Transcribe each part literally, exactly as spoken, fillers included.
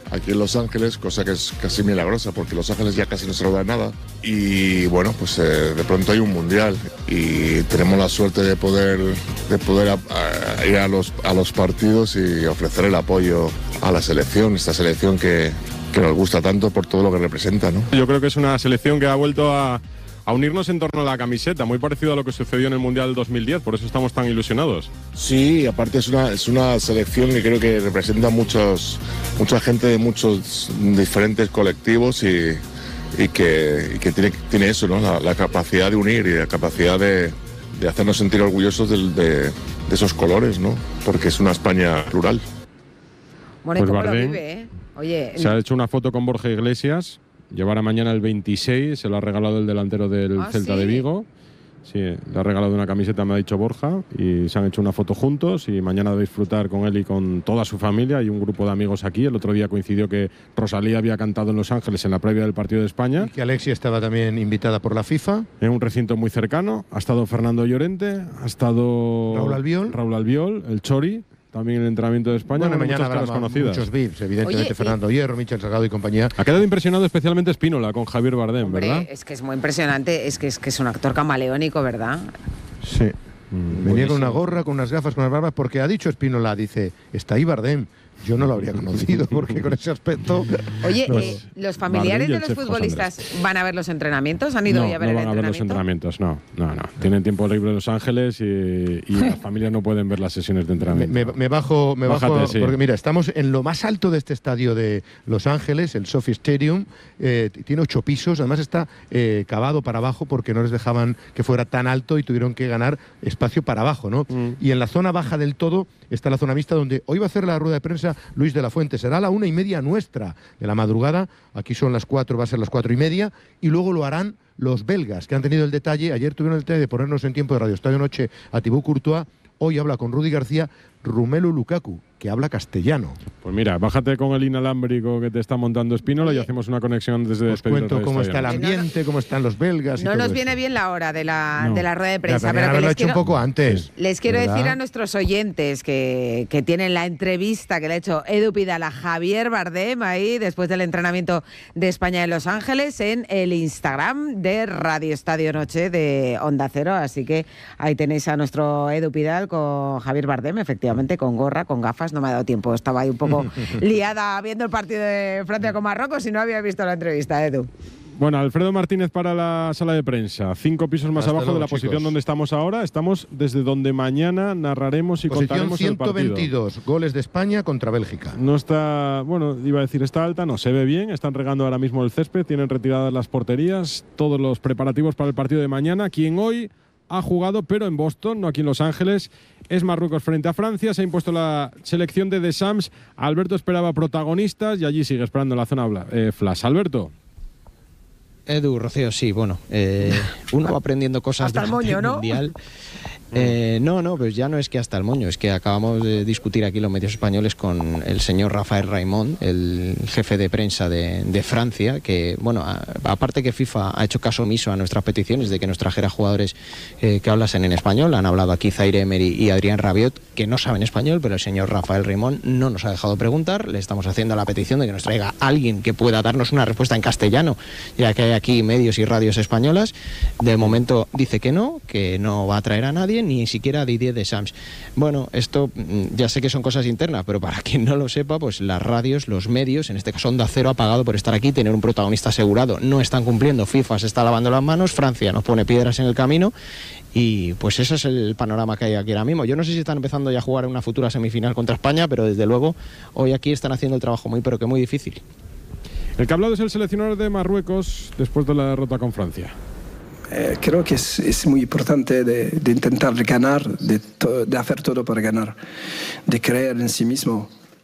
aquí en Los Ángeles, cosa que es casi milagrosa porque Los Ángeles ya casi no se roda nada. Y bueno, pues eh, de pronto hay un mundial y tenemos la suerte de poder, de poder a, a ir a los, a los partidos y ofrecer el apoyo a la selección, esta selección que, que nos gusta tanto por todo lo que representa, ¿no? Yo creo que es una selección que ha vuelto a, a unirnos en torno a la camiseta, muy parecido a lo que sucedió en el Mundial del dos mil diez, por eso estamos tan ilusionados. Sí, aparte es una, es una selección que creo que representa muchos, mucha gente de muchos diferentes colectivos y, y que, y que tiene, tiene eso, ¿no? La, la capacidad de unir y la capacidad de, de hacernos sentir orgullosos de, de, de esos colores, ¿no? Porque es una España plural. Bueno, ¿y pues cómo Bardem, lo vive, eh? Oye, se ha hecho una foto con Borja Iglesias, llevará mañana el veintiséis, se lo ha regalado el delantero del ¿Ah, Celta sí? de Vigo. Sí, le ha regalado una camiseta, me ha dicho Borja, y se han hecho una foto juntos y mañana va a disfrutar con él y con toda su familia. Hay un grupo de amigos aquí. El otro día coincidió que Rosalía había cantado en Los Ángeles en la previa del partido de España. Y que Alexia estaba también invitada por la FIFA. En un recinto muy cercano. Ha estado Fernando Llorente, ha estado Raúl Albiol, Raúl Albiol, el Chori, también en el entrenamiento de España. Bueno, mañana habrá conocidas. muchos V I Ps, evidentemente. Oye, Fernando y... Hierro, Michel Salgado y compañía. Ha quedado impresionado especialmente Spínola con Javier Bardem, Hombre, ¿verdad? Es que es muy impresionante, es que es, que es un actor camaleónico, ¿verdad? Sí. Mm, Venía con una gorra, con unas gafas, con unas barbas, porque ha dicho Spínola, dice, está ahí Bardem. Yo no lo habría conocido porque con ese aspecto... Oye, no eh, ¿los familiares de los futbolistas van a ver los entrenamientos? ¿Han ido no, hoy a ver no el van a ver los entrenamientos, no, no, no. Tienen tiempo libre en Los Ángeles y, y las familias no pueden ver las sesiones de entrenamiento. Me, me, me bajo, me Bájate, bajo sí. porque mira, estamos en lo más alto de este estadio de Los Ángeles, el SoFi Stadium, eh, tiene ocho pisos, además está eh, cavado para abajo porque no les dejaban que fuera tan alto y tuvieron que ganar espacio para abajo, ¿no? Mm. Y en la zona baja del todo está la zona mixta donde hoy va a hacer la rueda de prensa Luis de la Fuente. Será a la una y media nuestra de la madrugada. Aquí son las cuatro, va a ser las cuatro y media. Y luego lo harán los belgas, que han tenido el detalle. Ayer tuvieron el detalle de ponernos en tiempo de Radio Estadio Noche a Thibaut Courtois. Hoy habla con Rudy García Romelu Lukaku, que habla castellano. Pues mira, bájate con el inalámbrico que te está montando Spínola y hacemos una conexión desde Os cuento cómo está el ambiente, cómo están los belgas. Y no todo nos eso. viene bien la hora de la, no. de la rueda de prensa, ya, pero que lo les hecho quiero, un poco antes. Les quiero ¿verdad? decir a nuestros oyentes que, que tienen la entrevista que le ha hecho Edu Pidal a Javier Bardem ahí después del entrenamiento de España en Los Ángeles en el Instagram de Radio Estadio Noche de Onda Cero. Así que ahí tenéis a nuestro Edu Pidal con Javier Bardem, efectivamente, con gorra, con gafas. No me ha dado tiempo, estaba ahí un poco liada viendo el partido de Francia con Marruecos y no había visto la entrevista, Edu. Bueno, Alfredo Martínez para la sala de prensa. Cinco pisos más Hasta abajo luego, de la chicos. posición donde estamos ahora. Estamos desde donde mañana narraremos y Posición contaremos ciento veintidós, el partido. goles de España contra Bélgica. No está, bueno, iba a decir está alta, no, se ve bien. Están regando ahora mismo el césped, tienen retiradas las porterías, todos los preparativos para el partido de mañana. Quien hoy ha jugado, pero en Boston, no aquí en Los Ángeles, es Marruecos frente a Francia. Se ha impuesto la selección de Deschamps. Alberto esperaba protagonistas y allí sigue esperando la zona eh, flash. Alberto. Edu, Rocío, sí, bueno, eh, uno va aprendiendo cosas hasta el moño, ¿no? Mundial. Eh, no, no, pues ya no es que hasta el moño, es que acabamos de discutir aquí los medios españoles con el señor Rafael Raimond, el jefe de prensa de, de Francia, que, bueno, a, aparte que FIFA ha hecho caso omiso a nuestras peticiones de que nos trajera jugadores eh, que hablasen en español. Han hablado aquí Zaire Emery y Adrián Rabiot, que no saben español, pero el señor Rafael Raimond no nos ha dejado preguntar. Le estamos haciendo la petición de que nos traiga alguien que pueda darnos una respuesta en castellano, ya que hay aquí medios y radios españolas. De momento dice que no, que no va a traer a nadie, ni siquiera a Didier Deschamps. Bueno, esto ya sé que son cosas internas, pero para quien no lo sepa, pues las radios, los medios, en este caso Onda Cero, ha pagado por estar aquí, tener un protagonista asegurado. No están cumpliendo, FIFA se está lavando las manos, Francia nos pone piedras en el camino y pues ese es el panorama que hay aquí ahora mismo. Yo no sé si están empezando ya a jugar en una futura semifinal contra España, pero desde luego hoy aquí están haciendo el trabajo muy, pero que muy difícil. El que ha hablado es el seleccionador de Marruecos después de la derrota con Francia. Eh, creo que es, es muy importante de, de intentar ganar, de, to, de hacer todo para ganar, de creer en sí mismo.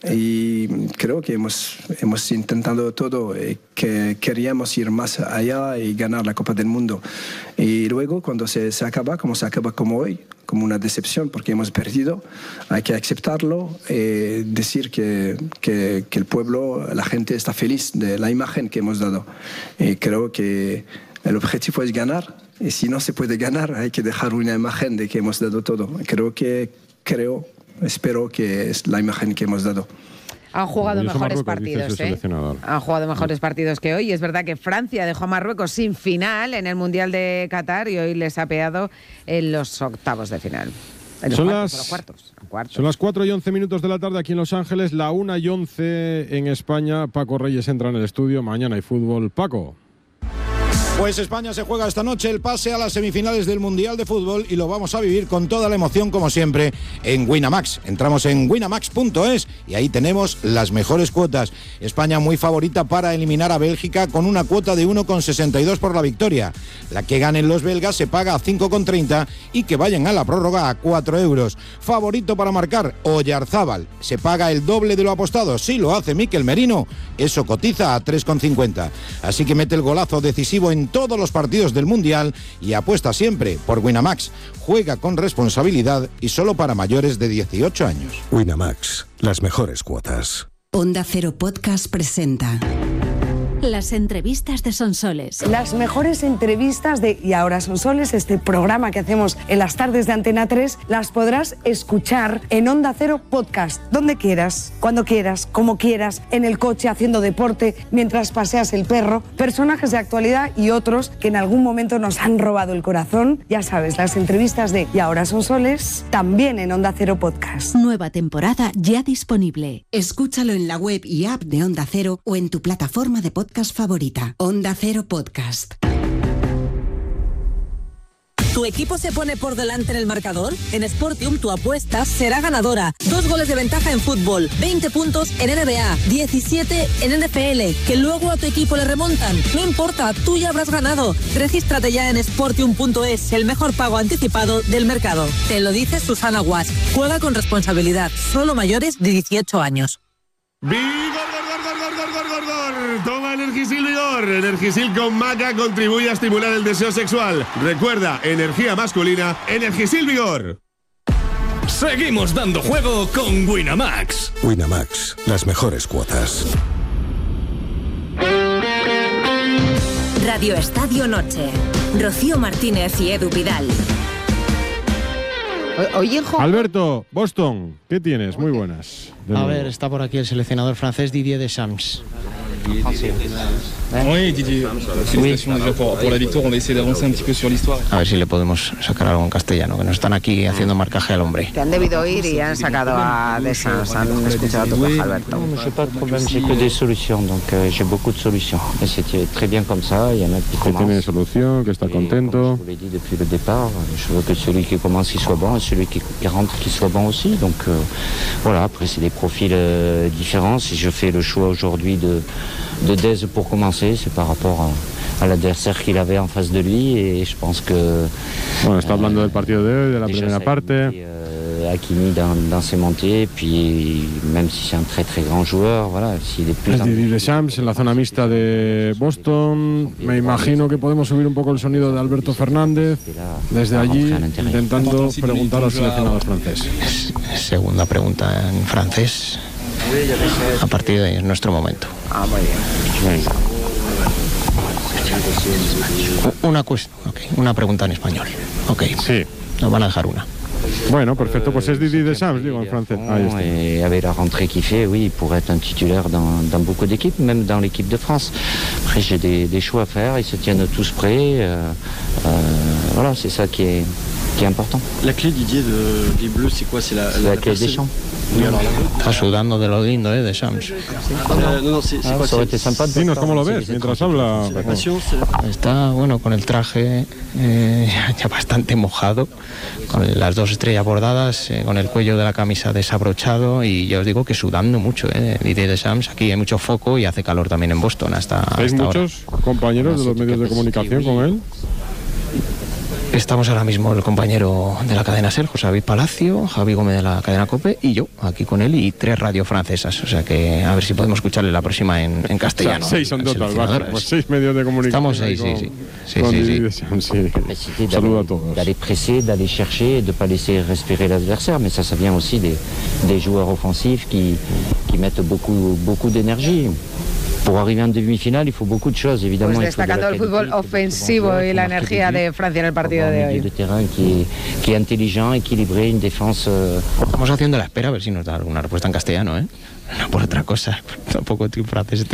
Y creo que hemos, hemos intentado todo, eh, que queríamos ir más allá y ganar la Copa del Mundo. Y luego cuando se, se acaba, como se acaba como hoy, como una decepción porque hemos perdido, hay que aceptarlo, eh, decir que, que, que el pueblo, la gente está feliz de la imagen que hemos dado. Y creo que el objetivo es ganar, y si no se puede ganar, hay que dejar una imagen de que hemos dado todo. Creo que, creo, espero que es la imagen que hemos dado. Han jugado Orgulloso mejores Marruecos, dice partidos, el ¿eh? seleccionador. Han jugado mejores partidos que hoy. Es verdad que Francia dejó a Marruecos sin final en el Mundial de Qatar y hoy les ha peado en los octavos de final. En los Son cuartos, las- en los cuartos, en cuartos. Son las cuatro y once minutos de la tarde aquí en Los Ángeles, la una y once en España. Paco Reyes entra en el estudio. Mañana hay fútbol. Paco. Pues España se juega esta noche el pase a las semifinales del Mundial de Fútbol y lo vamos a vivir con toda la emoción, como siempre, en Winamax. Entramos en winamax punto es y ahí tenemos las mejores cuotas. España muy favorita para eliminar a Bélgica con una cuota de uno coma sesenta y dos por la victoria. La que ganen los belgas se paga a cinco coma treinta y que vayan a la prórroga a cuatro euros. Favorito para marcar, Oyarzábal. Se paga el doble de lo apostado. Si lo hace Mikel Merino, eso cotiza a tres coma cincuenta. Así que mete el golazo decisivo en todos los partidos del Mundial y apuesta siempre por Winamax. Juega con responsabilidad y solo para mayores de dieciocho años. Winamax, las mejores cuotas. Onda Cero Podcast presenta Las entrevistas de Sonsoles. Las mejores entrevistas de Y ahora Sonsoles, este programa que hacemos en las tardes de Antena tres, las podrás escuchar en Onda Cero Podcast, donde quieras, cuando quieras, como quieras, en el coche, haciendo deporte, mientras paseas el perro, personajes de actualidad y otros que en algún momento nos han robado el corazón. Ya sabes, las entrevistas de Y ahora Sonsoles, también en Onda Cero Podcast. Nueva temporada ya disponible. Escúchalo en la web y app de Onda Cero o en tu plataforma de podcast favorita. Onda Cero Podcast. ¿Tu equipo se pone por delante en el marcador? En Sportium tu apuesta será ganadora. Dos goles de ventaja en fútbol, veinte puntos en N B A, diecisiete en N F L, que luego a tu equipo le remontan. No importa, tú ya habrás ganado. Regístrate ya en sportium punto es, el mejor pago anticipado del mercado. Te lo dice Susana Guas. Juega con responsabilidad. Solo mayores de dieciocho años. ¡Vigor, gor, gor, gor, gor, gor, gor, gor! Toma Energisil Vigor. Energisil con maca contribuye a estimular el deseo sexual. Recuerda, energía masculina, Energisil Vigor. Seguimos dando juego con Winamax. Winamax, las mejores cuotas. Radio Estadio Noche. Rocío Martínez y Edu Pidal. Oye, Alberto, Boston, ¿qué tienes? Muy buenas. De A nuevo. ver, está por aquí el seleccionador francés Didier Deschamps. Oui, Didier. Félicitations déjà pour, pour la victoire. On va essayer d'avancer un petit peu sur l'histoire. A ver si le podemos sacar algo en castellano, que nos están aquí haciendo marcaje al hombre. Te han debido oír y han sacado a Deschamps, han escuchado tu queja, Alberto. Non, j'ai pas de problème, j'ai que des solutions, donc euh, j'ai beaucoup de solutions. Et c'est très bien comme ça, il y en a qui Que tiene commencent. solución, que está contento. Je vous l'ai dit depuis le départ, je veux que celui qui commence il soit bon et celui qui, qui rentre qu'il soit bon aussi. Donc euh, voilà, après c'est des profils euh, différents. Si je fais le choix aujourd'hui de, de Dez pour commencer, c'est par rapport à, à l'adversaire qu'il avait en face de lui et je pense que... Bueno, está hablando del partido de hoy, de la primera parte. Hakimi dans, dans ses montées, puis même si c'est un très très grand joueur, voilà, s'il est plus... Es Didier Deschamps en la zona mixta de Boston. Me imagino que podemos subir un poco el sonido de Alberto Fernández desde allí, intentando preguntar al seleccionador francés. Segunda pregunta en francés. A partir de nuestro momento. Ah, muy bien. Una, cuest- okay, una pregunta en español. Ok. Sí. Nos van a dejar una. Bueno, perfecto, pues es Didier Deschamps, digo, en francés. Ahí está. Et avec la rentrée qu'il fait, oui, il pourrait être un titulaire dans, dans beaucoup d'équipes, même dans l'équipe de France. Après, j'ai des, des choix à faire, ils se tiennent tous prêts. Euh, euh, voilà, c'est ça qui est, qui est important. La clé, Didier, de, des Bleus, c'est quoi? C'est la, C'est la clé des champs. Oui, alors la Está sudando de lo lindo, ¿eh? Deschamps. Euh, non, non, c'est c'est Ah, quoi? ça aurait C'est été sympa de Dinos faire cómo lo aussi ves les mientras étrangers. habla. la passion, c'est... Está, bueno, con el traje eh, ya bastante mojado, con las dos estrellas bordadas, eh, con el cuello de la camisa desabrochado y ya os digo que sudando mucho, ¿eh? Didier Deschamps, aquí hay mucho foco y hace calor también en Boston hasta, ¿Hay hasta ahora. muchos compañeros de los medios de comunicación con él? Estamos ahora mismo el compañero de la cadena SER, José David Palacio, Javi Gómez de la cadena COPE y yo aquí con él y tres radios francesas. O sea que a ver si podemos escucharle la próxima en, en castellano. O sea, seis son total, vale, pues seis medios de comunicación. Estamos seis, ahí sí, con- sí. Sí, con sí, Didier sí. Deschamps, sí. Capacité Saludo a d'aller- todos. d'aller presser, d'aller chercher, de ne pas laisser respirer l'adversaire, mais ça, ça vient aussi des, des joueurs offensifs qui, qui mettent beaucoup, beaucoup d'énergie. Pour arriver en demi-finale, il faut beaucoup de choses, évidemment. Pues destacando el fútbol ofensivo y la energía de Francia en el partido de hoy. De terrain qui est, qui est intelligent, équilibré, une défense. Euh... Estamos haciendo la espera a ver si nos da alguna respuesta en castellano, ¿eh? No por otra cosa. Tampoco tío francés este